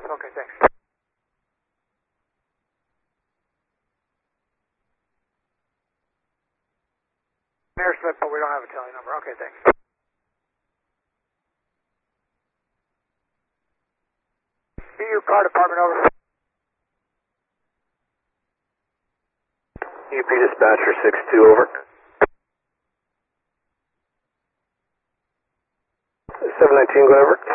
Okay, thanks. Mayor Smith, but we don't have a tele number. Okay, thanks. BU Car Department, over. UP Dispatcher 6-2, over. 719, go over.